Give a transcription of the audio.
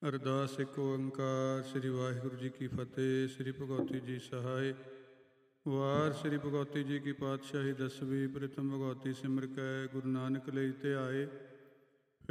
ਅਰਦਾਸ ਇੱਕ ਓੰਕਾਰ। ਸ੍ਰੀ ਵਾਹਿਗੁਰੂ ਜੀ ਕੀ ਫਤਿਹ। ਸ੍ਰੀ ਭਗਵਤੀ ਜੀ ਸਹਾਇ। ਵਾਰ ਸ੍ਰੀ ਭਗਵਤੀ ਜੀ ਕੀ ਪਾਤਸ਼ਾਹੀ ਦਸਵੀਂ। ਪ੍ਰਿਤਮ ਭਗਵਤੀ ਸਿਮਰ ਕੈ ਗੁਰੂ ਨਾਨਕ ਲਈ ਧਿਆਏ।